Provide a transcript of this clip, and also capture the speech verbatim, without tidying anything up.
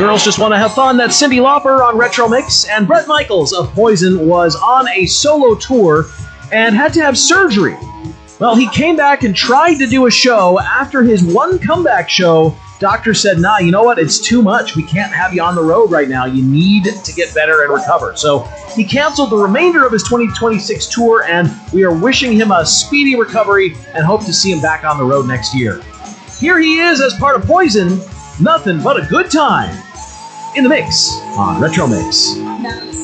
Girls Just Want to Have Fun. That's Cyndi Lauper on Retro Mix. And Bret Michaels of Poison was on a solo tour and had to have surgery. Well, he came back and tried to do a show. After his one comeback show, doctor said, nah, you know what? It's too much. We can't have you on the road right now. You need to get better and recover. So he canceled the remainder of his twenty twenty-six tour, and we are wishing him a speedy recovery and hope to see him back on the road next year. Here he is as part of Poison, Nothing But a Good Time, in the mix on Retro Mix.